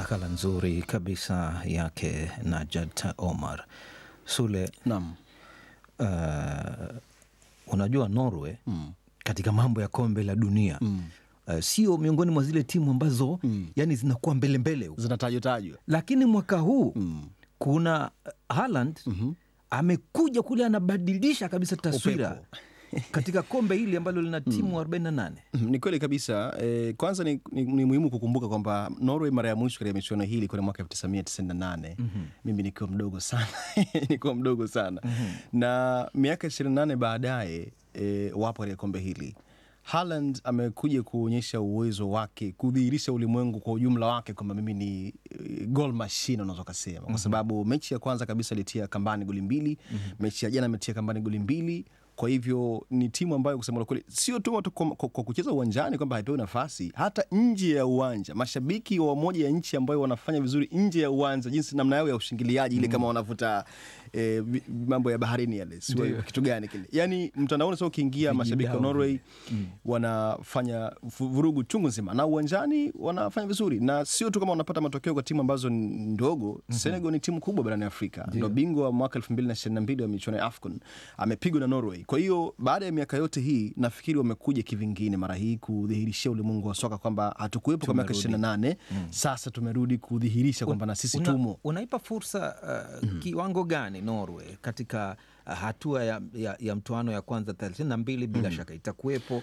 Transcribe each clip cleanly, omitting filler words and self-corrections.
Makala nzuri kabisa yake Najat Omar. Sule, Naam. Unajua Norway katika mambo ya kombe la dunia sio miongoni mwa zile timu ambazo yani zinakuwa mbele mbele huko, Zinatajwa. lakini mwaka huu kuna Haaland amekuja kule anabadilisha kabisa taswira katika kombe hili ambalo lina timu 48. Ni kweli kabisa. Kwanza ni muhimu kukumbuka kwamba Norway mara ya mwisho katika michuano hili kwa mwaka 1998. Mimi nikiwa mdogo sana. Na miaka 28 baadaye wapo katika kombe hili. Haaland amekuja kuonyesha uwezo wake, kudhihirisha ulimwengu kwa ujumla wake kwamba mimi ni goal machine unaweza kusema. Kwa sababu mechi ya kwanza kabisa alitia kambani goli 2, mechi ya jana ametia kambani goli 2. Kwa hivyo ni timu ambayo kusema kweli sio tu kwa kucheza uwanjani kwamba haipewi nafasi, hata nje ya uwanja. Mashabiki wa moja ya nchi ambayo wanafanya vizuri nje ya uwanja, jinsi namna yao ya ushingiliaji ile kama wanavuta mambo ya baharini yale, sio kitu gani kile. Yaani mtandaoni sio ukiingia mashabiki wa Norway wanafanya vurugu chungu nzima, na uwanjani wanafanya vizuri. Na sio tu kama wanapata matokeo kwa timu ambazo ndogo. Senegal ni timu kubwa barani Afrika. Ndio bingwa wa mwaka 2022 wa michuano ya AFCON. Amepigwa na Norway. Kwa hiyo baada ya miaka yote hii nafikiri wamekuja kivingine mara hii kudhihirishia ulimwengu wa soka kwamba hatukuwepo kwa miaka 28. Sasa tumerudi kudhihirisha kwamba na sisi tumo. Unaipa fursa kiwango gani Norway katika hatua ya mtoano ya kwanza 32? Bila shaka itakuwepo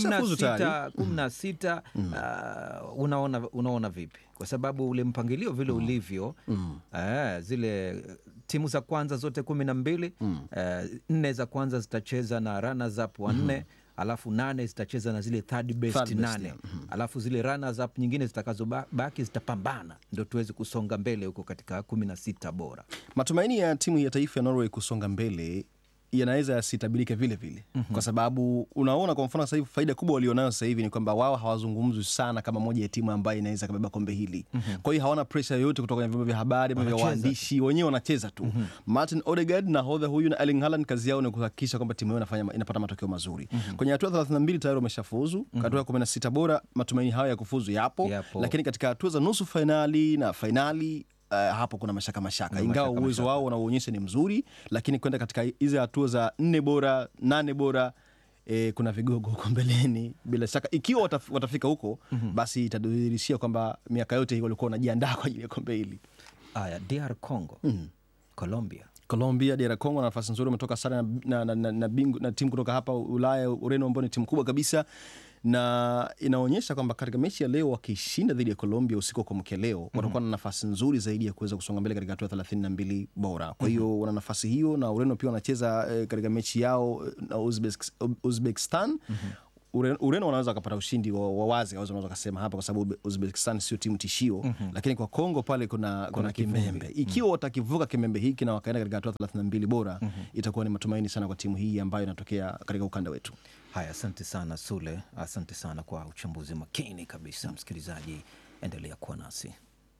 16. Unaona vipi? Kwa sababu ule mpangilio vile ulivyo, zile timu za kwanza zote 12, 4 za kwanza zitacheza na runners up wa 4, alafu 8 zitacheza na zile third best 8, alafu zile runners up nyingine zitakazobaki zitapambana, ndio tuweze kusonga mbele huko katika 16 bora. Matumaini ya timu ya taifa ya Norway kusonga mbele yanaweza yasitabirike vile vile. Kwa sababu unaona kwa mfano sasa hivi faida kubwa walionayo sasa hivi ni kwamba wao hawazungumzwi sana kama moja ya timu ambayo inaweza kubeba kombe hili. Kwa hiyo hawana pressure yoyote kutoka kwenye vyombo vya habari, vya waandishi, wenyewe wanacheza tu. Martin Odegaard na hodha huyu na Erling Haaland kazi yao ni kuhakikisha kwamba timu yao inapata matokeo mazuri. Kwenye hatua 32 tayari wameshafuzu, hatua ya 16 bora matumaini hayo ya kufuzu yapo. Lakini katika hatua za nusu finali na finali hapo kuna mashaka. Ingawa uwezo wao wanaoonyesha ni mzuri, lakini kwenda katika hizo hatua za 4 bora, 8 bora, kuna vigogo huko mbeleni. Bila shaka ikiwa watafika huko, basi itadhihirishia kwamba miaka yote hii walikuwa wanajiandaa kwa ajili ya kombe hili. DR Congo, Colombia, DR Congo na nafasi nzuri, umetoka sare na timu kutoka hapa Ulaya, Ureno, ambayo ni timu kubwa kabisa. Na inaonyesha kwamba katika mechi ya leo wakishinda dhidi ya Colombia usiku kwa mke leo, watakuwa na nafasi nzuri zaidi ya kuweza kusonga mbele katika hatua 32 bora. Kwa hiyo wana nafasi hiyo, na Ureno pia wanacheza katika mechi yao na Uzbekistan. Ureno wanaweza kupata ushindi wa wazi, wanaweza kusema hapa, kwa sababu Uzbekistan sio timu tishio. Lakini kwa Kongo pale kuna kimembe. Ikiwa watakivuka kimembe hiki na wakaenda katika hatua 32 bora, itakuwa ni matumaini sana kwa timu hii ambayo inatokea katika ukanda wetu. Haya, asante sana Sule, asante sana kwa uchambuzi makini kabisa. Msikilizaji, endelea kuwa nasi.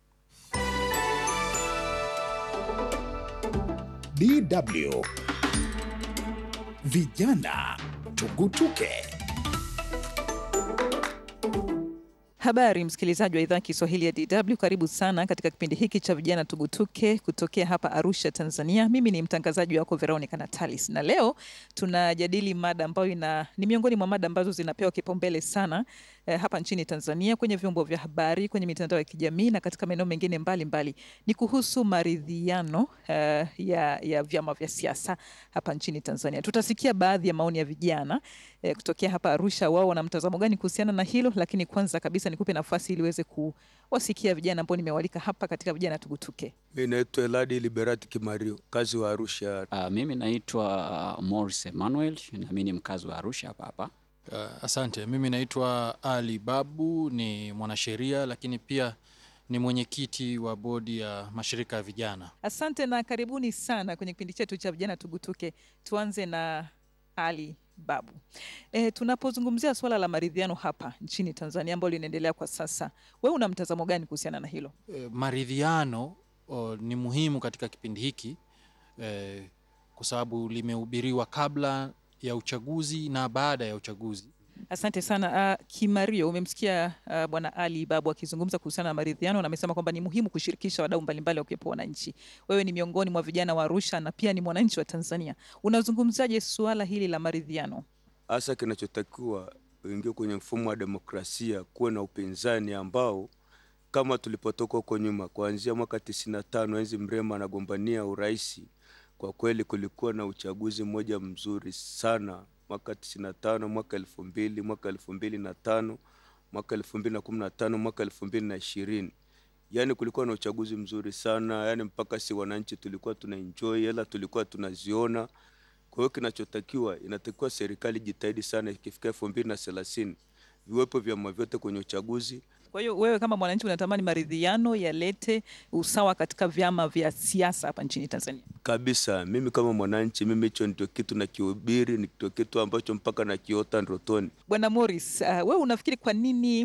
DW Vijana Tugutuke. Habari msikilizaji wa idhaa Kiswahili ya DW, karibu sana katika kipindi hiki cha Vijana Tugutuke kutokea hapa Arusha, Tanzania. Mimi ni mtangazaji wako Veronica Natalis, na leo tunajadili mada ambayo ni miongoni mwa mada ambazo zinapewa kipaumbele sana hapa nchini Tanzania, kwenye vyombo vya habari, kwenye mitandao ya kijamii na katika maeneo mengine mbalimbali. Ni kuhusu maridhiano ya vyama vya siasa hapa nchini Tanzania. Tutasikia baadhi ya maoni ya vijana kutokea hapa Arusha, wao wana mtazamo gani kuhusiana na hilo. Lakini kwanza kabisa nikupe nafasi ili uweze kuwasikia vijana ambao nimewalika hapa katika Vijana Tugutuke. Mimi naitwa Eladi Liberati Kimario, kazi wa Arusha. Mimi naitwa Morris Emmanuel, na mimi ni mkazi wa Arusha hapa. Asante. Mimi naitwa Ali Babu, ni mwanasheria lakini pia ni mwenyekiti wa bodi ya mashirika ya vijana. Asante na karibuni sana kwenye kipindi chetu cha Vijana Tugutuke. Tuanze na Ali Babu. Tunapozungumzia swala la maridhiano hapa nchini Tanzania ambalo linaendelea kwa sasa, wewe una mtazamo gani kuhusiana na hilo? Maridhiano ni muhimu katika kipindi hiki kwa sababu limehubiriwa kabla ya uchaguzi na baada ya uchaguzi. Asante sana. Kimario, umemsikia Bwana Ali Babu akizungumza kuhusiana na maridhiano na amesema kwamba ni muhimu kushirikisha wadau mbalimbali wakiwepo wananchi. Wewe ni miongoni mwa vijana wa Arusha na pia ni mwananchi wa Tanzania. Unazungumzaje suala hili la maridhiano? Hasa kinachotakiwa uingie kwenye mfumo wa demokrasia, kuwe na upinzani ambao kama tulipotoka huko nyuma kuanzia mwaka 95 enzi Mrema anagombania urais. Kwa kweli kulikuwa na uchaguzi mmoja mzuri sana mwaka 95, mwaka 2000, mwaka 2005, mwaka 2015, mwaka 2020. Yani kulikuwa na uchaguzi mzuri sana, yani mpaka si wananchi tulikuwa tunaenjoy, hela tulikuwa tunaziona. Kwa hiyo kinachotakiwa, inatakiwa serikali jitahidi sana ikifika 2030 viwepo vyama vyote kwenye uchaguzi. Kwa hiyo wewe kama mwananchi unatamani maridhiano yalete usawa katika vyama vya siasa hapa nchini Tanzania? Kabisa, mimi kama mwananchi, mimi hicho ndio kitu na kihubiri, ndio kitu ambacho mpaka na kiota ndotoni. Bwana Morris, wewe unafikiri kwa nini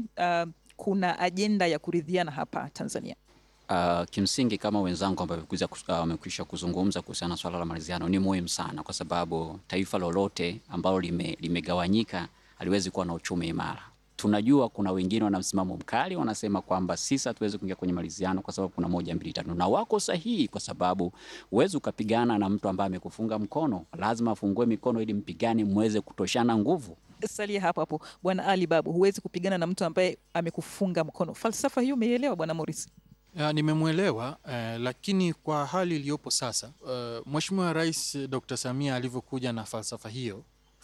kuna ajenda ya kuridhiana hapa Tanzania? Kimsingi kama wenzangu ambao wamekwisha kuzungumza kuhusiana na swala la maridhiano, ni muhimu sana kwa sababu taifa lolote ambalo limegawanyika haliwezi kuwa na uchumi imara. Tunajua kuna wengine wana msimamo mkali, wanasema kwamba sisi hatuwezi kuingia kwenye maridhiano kwa sababu kuna 1, 2, 5, na wako sahihi, kwa sababu huwezi ukapigana na mtu ambaye amekufunga mkono. Lazima afungue mikono ili mpigane muweze kutoshana nguvu. Salia hapo hapo Bwana Ali Babu, huwezi kupigana na mtu ambaye amekufunga mkono. Falsafa hiyo umeielewa Bwana Morris? Nimemuelewa, lakini kwa hali iliyopo sasa, Mheshimiwa Rais Dr. Samia alivyokuja na falsafa hiyo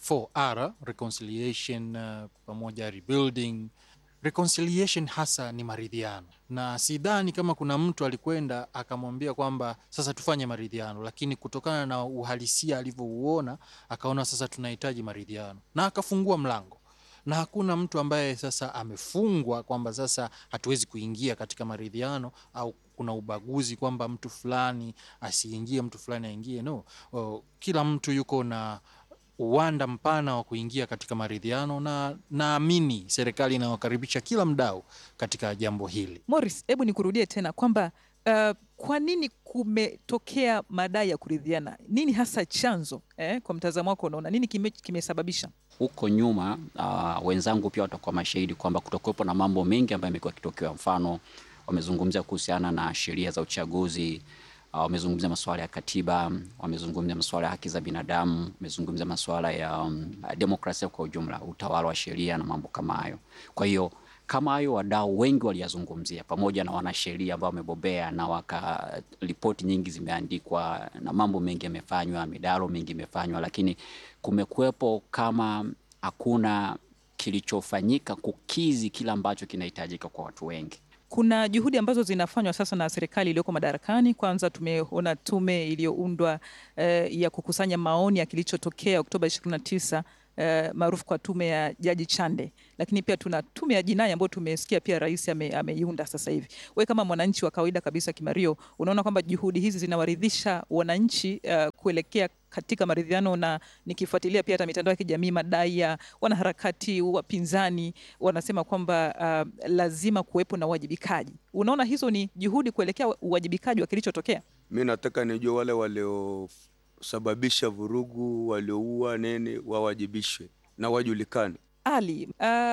4R, reconciliation, pamoja rebuilding. Reconciliation hasa ni maridhiano, na sidhani kama kuna mtu alikwenda akamwambia kwamba sasa tufanye maridhiano, lakini kutokana na uhalisia alivyouona akaona sasa tunahitaji maridhiano na akafungua mlango, na hakuna mtu ambaye sasa amefungwa kwamba sasa hatuwezi kuingia katika maridhiano au kuna ubaguzi kwamba mtu fulani asiingie, mtu fulani aingie. No, kila mtu yuko na uwanda mpana wa kuingia katika maridhiano, na naamini serikali inawakaribisha kila mdau katika jambo hili. Morris, hebu nikurudie tena kwamba kwa nini kumetokea madai ya kuridhiana? Nini hasa chanzo? Kwa mtazamo wako unaona nini kimesababisha? Huko nyuma wenzangu pia watakuwa mashahidi kwamba kutokuwepo na mambo mengi ambayo yamekuwa kitokea. Mfano, wamezungumzia kuhusiana na sheria za uchaguzi, wamezungumzia masuala ya katiba, wamezungumzia masuala ya haki za binadamu, wamezungumzia masuala ya demokrasia kwa ujumla, utawala wa sheria na mambo kama hayo. Kwa hiyo kama hayo wadau wengi waliyazungumzia, pamoja na wanasheria ambao wamebobea, na ripoti nyingi zimeandikwa na mambo mengi yamefanywa, midaro mingi imefanywa, lakini kumekuwepo kama hakuna kilichofanyika kukizi kila ambacho kinahitajika kwa watu wengi. Kuna juhudi ambazo zinafanywa sasa na serikali iliyoko madarakani. Kwanza tumeona tume iliyoundwa ya kukusanya maoni ya kilichotokea Oktoba 29, maarufu kwa tume ya Jaji Chande, lakini pia tuna tume ya jinai ambayo tumesikia pia rais ameiunda sasa hivi. Wewe kama mwananchi wa kawaida kabisa Kimario, unaona kwamba juhudi hizi zinawaridhisha wananchi kuelekea katika maridhiano? Na nikifuatilia pia hata mitandao ya kijamii, madai ya wanaharakati wapinzani wanasema kwamba lazima kuwepo na uwajibikaji. Unaona hizo ni juhudi kuelekea uwajibikaji wa kilichotokea? Mimi nataka nijue wale waliosababisha vurugu, walioua nini, wawajibishwe na wajulikane. Ali,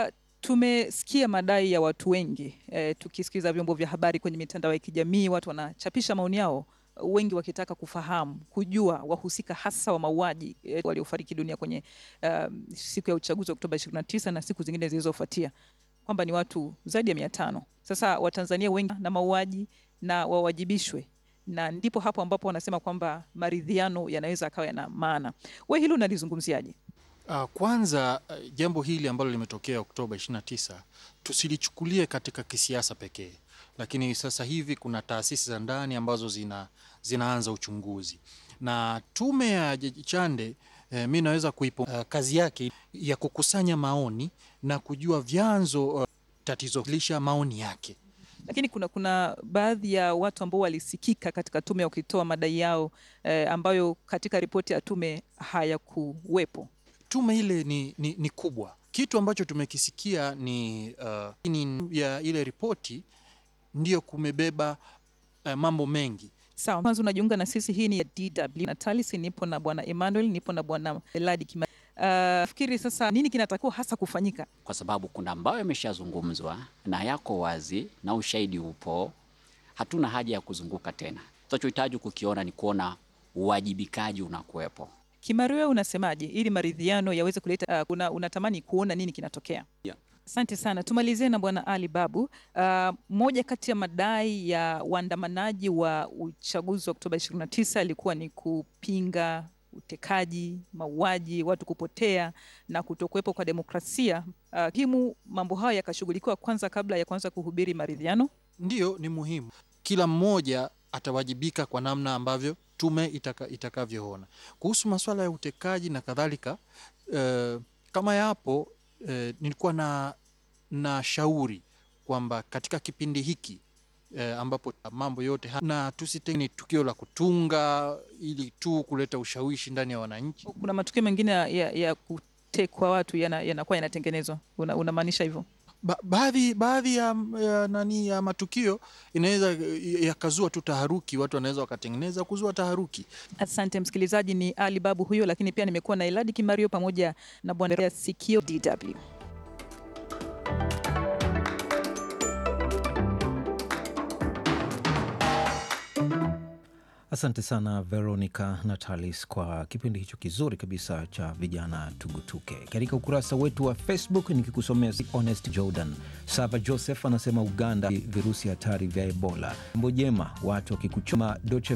tumesikia madai ya watu wengi, tukisikiza vyombo vya habari kwenye mitandao ya kijamii, watu wanachapisha maoni yao, wengi wakitaka kufahamu, kujua wahusika hasa wa mauaji waliofariki dunia kwenye siku ya uchaguzi wa Oktoba 29 na siku zingine zilizofuatia, kwamba ni watu zaidi ya 500. Sasa Watanzania wengi na mauaji na wawajibishwe, na ndipo hapo ambapo wanasema kwamba maridhiano yanaweza akawa yana maana. Wewe hilo unalizungumziaje? Kwanza, jambo hili ambalo limetokea Oktoba 29 tusilichukulie katika kisiasa pekee, lakini sasa hivi kuna taasisi za ndani ambazo zinaanza uchunguzi, na tume ya Jaji Chande mimi naweza kuipo kazi yake ya kukusanya maoni na kujua vyanzo tatizo lisha maoni yake. Lakini kuna baadhi ya watu ambao walisikika katika tume wakitoa madai yao ambayo katika ripoti ya tume hayakuwepo. Tume ile ni kubwa. Kitu ambacho tumekisikia ni ya ile ripoti ndio kumebeba mambo mengi. Sawa, kwanza unajiunga na sisi, hii ni ya DW Natalis, nipo na Bwana Emmanuel, nipo na Bwana Eladi Kimario. Fikiri sasa nini kinatakiwa hasa kufanyika? Kwa sababu kuna ambayo yameshazungumzwa na yako wazi na ushahidi upo, hatuna haja ya kuzunguka tena. Tunachohitaji kukiona ni kuona uwajibikaji unakuwepo. Kimario, unasemaje ili maridhiano yaweze kuleta unatamani kuona nini kinatokea? Yeah. Asante sana. Tumalizie na Bwana Ali Babu. Moja kati ya madai ya waandamanaji wa uchaguzi wa Oktoba 29 ilikuwa ni kupinga utekaji, mauaji, watu kupotea na kutokuwepo kwa demokrasia. Mambo hayo yakashughulikiwa kwanza kabla ya kuanza kuhubiri maridhiano? Ndiyo, ni muhimu. Kila mmoja atawajibika kwa namna ambavyo tume itakavyoona. Kuhusu masuala ya utekaji na kadhalika, kama yapo, nilikuwa na shauri kwamba katika kipindi hiki ambapo mambo yote na tusitenge tukio la kutunga ili tu kuleta ushawishi ndani ya wananchi. Kuna matukio mengine ya kutekwa watu yanakuwa yanatengenezwa. Unamaanisha hivyo? Baadhi ya matukio inaweza yakazua tu taharuki, watu wanaweza wakatengeneza kuzua taharuki. Asante msikilizaji, ni Ali Babu huyo, lakini pia nimekuwa na Eladi Kimario pamoja na Bwana Sikio DW. Asante sana Veronica Natalis kwa kipindi hicho kizuri kabisa cha vijana tugutuke. Katika ukurasa wetu wa Facebook nikikusomea Honest Jordan. Sava Joseph anasema Uganda virusi hatari vya Ebola. Mbojema watu wakikuchoma Doche